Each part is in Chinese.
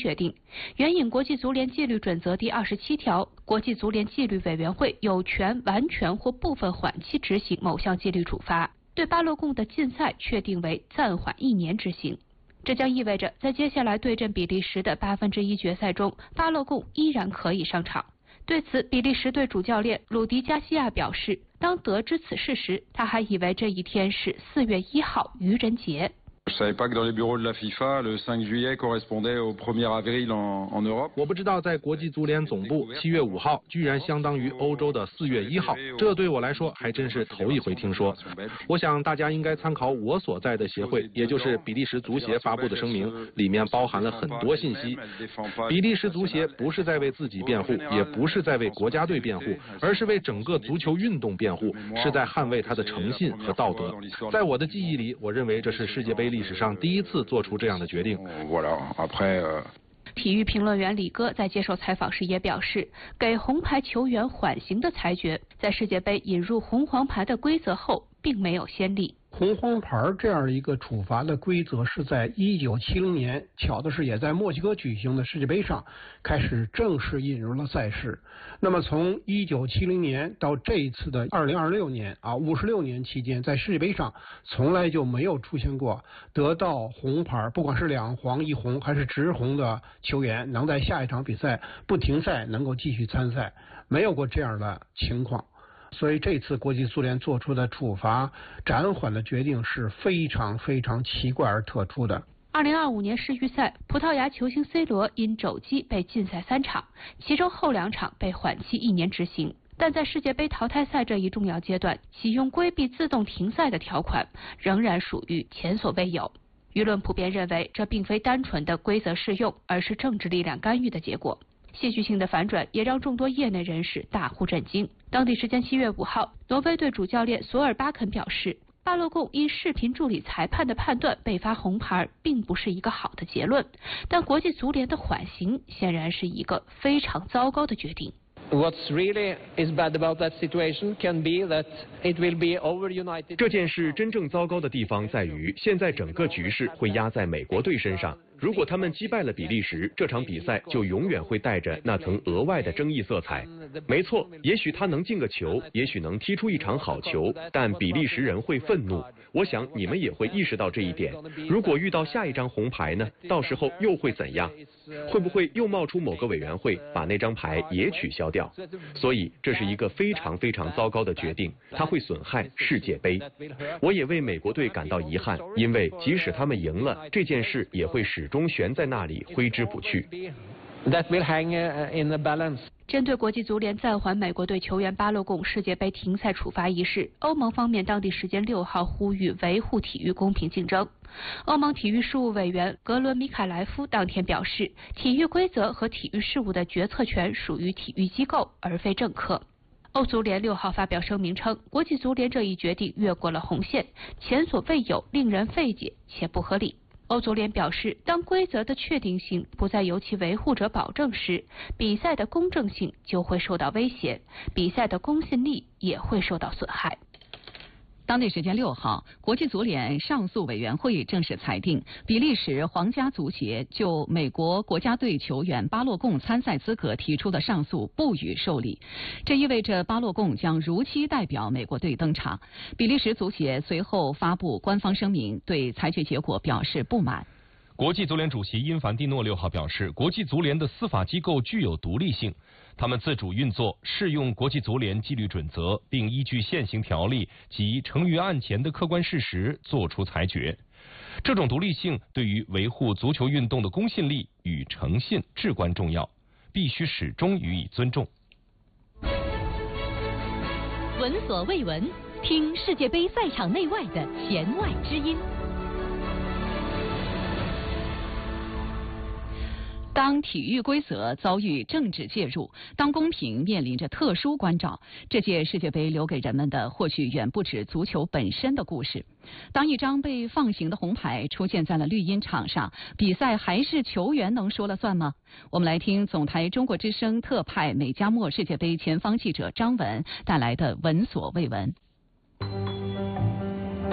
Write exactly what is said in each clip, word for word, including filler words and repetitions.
决定，援引国际足联纪律准则第二十七条，国际足联纪律委员会有权完全或部分缓期执行某项纪律处罚，对巴洛贡的禁赛确定为暂缓一年执行。这将意味着，在接下来对阵比利时的八分之一决赛中，巴洛贡依然可以上场。对此，比利时队主教练鲁迪加西亚表示，当得知此事时，他还以为这一天是四月一号愚人节。 Je savais pas que dans les bureaux de la FIFA, le cinq juillet correspondait au premier avril en, en Europe. 我不知道在国际足联总部七月五号居然相当于欧洲的四月一号，这对我来说还真是头一回听说。我想大家应该参考我所在的协会，也就是比利时足协发布的声明，里面包含了很多信息。比利时足协不是在为自己辩护，也不是在为国家队辩护，而是为整个足球运动辩护，是在捍卫它的诚信和道德。在我的记忆里，我认为这是世界杯历史上第一次做出这样的决定。 体育评论员李戈在接受采访时也表示，给红牌球员缓刑的裁决，在世界杯引入红黄牌的规则后，并没有先例。 红黄牌这样一个处罚的规则是在一九七零年，巧的是也在墨西哥举行的世界杯上开始正式引入了赛事。那么从一九七零年到这一次的二零二六年啊，五十六年期间，在世界杯上从来就没有出现过得到红牌，不管是两黄一红还是直红的球员能在下一场比赛不停赛能够继续参赛，没有过这样的情况。所以这次国际足联做出的处罚暂缓的决定是非常非常奇怪而特殊的。 二零二五年世预赛，葡萄牙球星 C 罗因肘击被禁赛三场，其中后两场被缓期一年执行。但在世界杯淘汰赛这一重要阶段，启用规避自动停赛的条款仍然属于前所未有。舆论普遍认为，这并非单纯的规则适用，而是政治力量干预的结果。戏剧性的反转也让众多业内人士大呼震惊。当地时间七月五号，挪威队主教练索尔巴肯表示，巴洛贡因视频助理裁判的判断被发红牌，并不是一个好的结论。但国际足联的缓刑显然是一个非常糟糕的决定。 What's really is bad about that situation can be that it will be over United. 这件事真正糟糕的地方在于，现在整个局势会压在美国队身上。如果他们击败了比利时，这场比赛就永远会带着那层额外的争议色彩。没错，也许他能进个球，也许能踢出一场好球，但比利时人会愤怒。我想你们也会意识到这一点。如果遇到下一张红牌呢？到时候又会怎样？会不会又冒出某个委员会把那张牌也取消掉？所以这是一个非常非常糟糕的决定，它会损害世界杯。我也为美国队感到遗憾，因为即使他们赢了，这件事也会始终悬在那里，挥之不去。 That will hang in the balance. 针对国际足联暂缓美国队球员巴洛贡世界杯停赛处罚一事，欧盟方面当地时间六号呼吁维护体育公平竞争。欧盟体育事务委员格伦米凯莱夫当天表示，体育规则和体育事务的决策权属于体育机构，而非政客。欧足联六号发表声明称，国际足联这一决定越过了红线，前所未有，令人费解且不合理。欧足联表示，当规则的确定性不再由其维护者保证时，比赛的公正性就会受到威胁，比赛的公信力也会受到损害。 当地时间六号，国际足联上诉委员会正式裁定，比利时皇家足协就美国国家队球员巴洛贡参赛资格提出的上诉不予受理。这意味着巴洛贡将如期代表美国队登场。比利时足协随后发布官方声明，对裁决结果表示不满。 国际足联主席因凡蒂诺六号表示，国际足联的司法机构具有独立性，他们自主运作，适用国际足联纪律准则，并依据现行条例及成于案前的客观事实作出裁决。这种独立性对于维护足球运动的公信力与诚信至关重要，必须始终予以尊重。 闻所未闻，听世界杯赛场内外的弦外之音。 当体育规则遭遇政治介入，当公平面临着特殊关照，这届世界杯留给人们的或许远不止足球本身的故事。当一张被放行的红牌出现在了绿茵场上，比赛还是球员能说了算吗？我们来听总台中国之声特派美加墨世界杯前方记者张文带来的闻所未闻。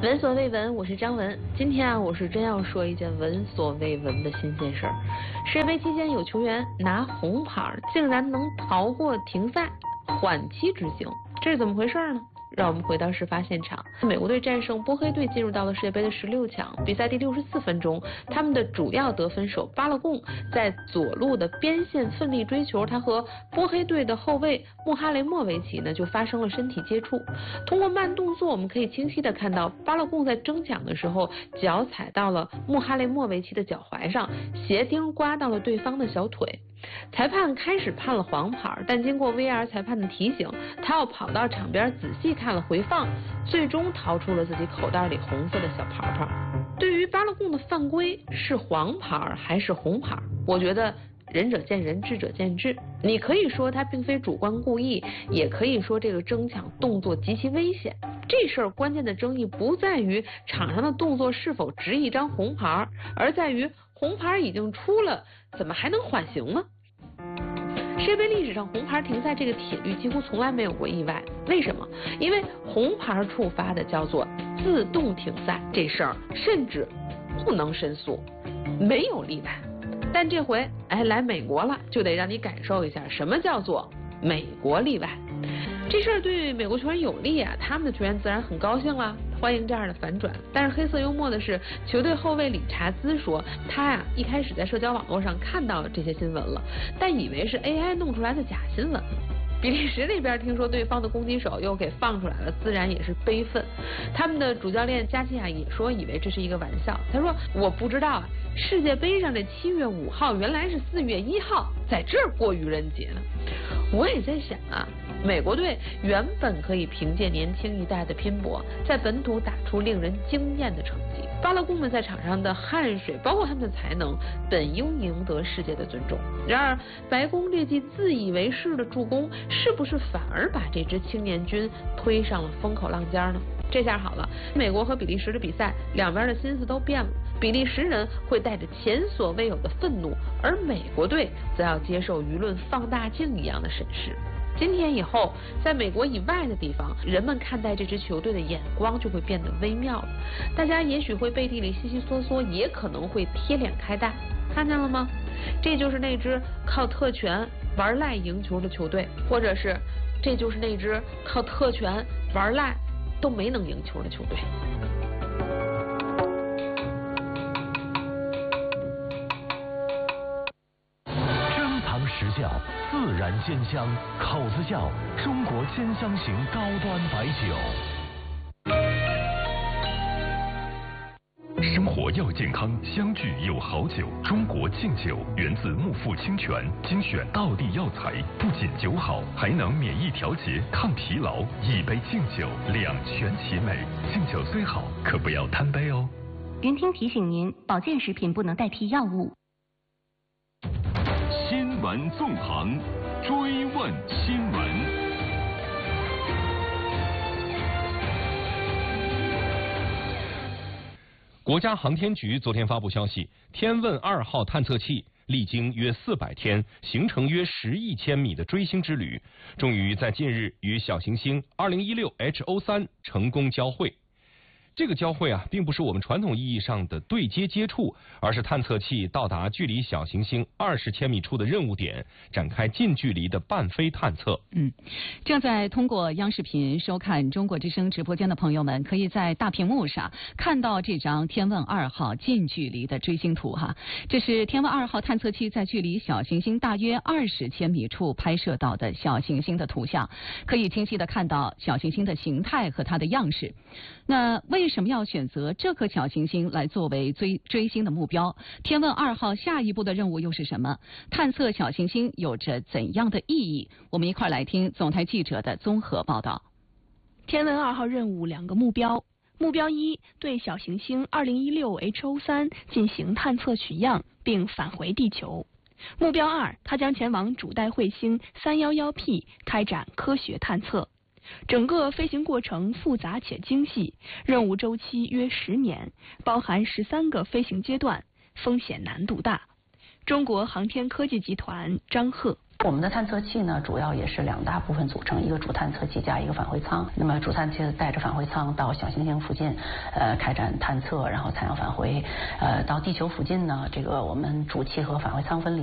闻所未闻，我是张文。今天啊，我是真要说一件闻所未闻的新鲜事儿。世界杯期间有球员拿红牌，竟然能逃过停赛，缓期执行，这是怎么回事呢？让我们回到事发现场，美国队战胜波黑队，进入到了世界杯的十六强。比赛第六十四分钟，他们的主要得分手巴勒贡在左路的边线奋力追求，他和波黑队的后卫穆哈雷莫维奇呢就发生了身体接触。通过慢动作，我们可以清晰的看到巴勒贡在争抢的时候，脚踩到了穆哈雷莫维奇的脚踝上，鞋钉刮到了对方的小腿。裁判开始判了黄牌，但经过 V R 裁判的提醒，他要跑到场边仔细看了回放，最终掏出了自己口袋里红色的小牌牌。对于巴勒贡的犯规是黄牌还是红牌，我觉得仁者见仁，智者见智。你可以说他并非主观故意，也可以说这个争抢动作极其危险。这事儿关键的争议不在于场上的动作是否值一张红牌，而在于红牌已经出了，怎么还能缓刑呢？世界杯历史上红牌停赛这个铁律几乎从来没有过意外，为什么？因为红牌触发的叫做自动停赛，这事儿甚至不能申诉，没有例外。但这回哎来美国了，就得让你感受一下什么叫做美国例外。这事儿对美国球员有利啊，他们的球员自然很高兴啦，欢迎这样的反转。但是黑色幽默的是，球队后卫理查兹说，他呀一开始在社交网络上看到这些新闻了，但以为是 A I 弄出来的假新闻。比利时那边听说对方的攻击手又给放出来了，自然也是悲愤。他们的主教练加西亚也说，以为这是一个玩笑。他说我不知道啊，世界杯上的七月五号原来是四月一号，在这儿过愚人节呢。我也在想啊，美国队原本可以凭借年轻一代的拼搏，在本土打出令人惊艳的成绩。巴勒贡们在场上的汗水，包括他们的才能，本应赢得世界的尊重。然而，白宫这记自以为是的助攻，是不是反而把这支青年军推上了风口浪尖呢？这下好了，美国和比利时的比赛，两边的心思都变了。比利时人会带着前所未有的愤怒，而美国队则要接受舆论放大镜一样的审视。今天以后，在美国以外的地方，人们看待这支球队的眼光就会变得微妙了。大家也许会背地里悉悉嗦嗦，也可能会贴脸开大。看见了吗？这就是那支靠特权玩赖赢球的球队，或者是这就是那支靠特权玩赖都没能赢球的球队。 珍藏实窖，自然鲜香，口子窖，中国鲜香型高端白酒。 生活要健康，相聚有好酒。中国敬酒源自木富清泉，精选道地药材，不仅酒好，还能免疫调节、抗疲劳。一杯敬酒，两全其美。敬酒虽好，可不要贪杯哦。 云听提醒您，保健食品不能代替药物。 新闻纵横，追问新闻。 国家航天局昨天发布消息，天问二号探测器历经约四百天，行程约十亿千米的追星之旅，终于在近日与小行星二零一六 H O 三成功交会。这个交会啊，并不是我们传统意义上的对接接触，而是探测器到达距离小行星二十千米处的任务点，展开近距离的伴飞探测。 嗯，正在通过央视频收看中国之声直播间的朋友们，可以在大屏幕上看到这张天问二号近距离的追星图哈。这是天问二号探测器在距离小行星大约二十千米处拍摄到的小行星的图像，可以清晰的看到小行星的形态和它的样式。那为什么要选择这颗小行星来作为追追星的目标？天问二号下一步的任务又是什么？探测小行星有着怎样的意义？我们一块来听总台记者的综合报道。 天问二号任务两个目标：目标一，对小行星二零一六 H O 三进行探测取样，并返回地球；目标二，它将前往主带彗星三一一 P 开展科学探测。整个飞行过程复杂且精细，任务周期约十年，包含十三个飞行阶段，风险难度大。中国航天科技集团张贺。 我们的探测器呢，主要也是两大部分组成，一个主探测器加一个返回舱。那么主探测器带着返回舱到小行星附近，呃，开展探测，然后采样返回。呃，到地球附近呢，这个我们主器和返回舱分离。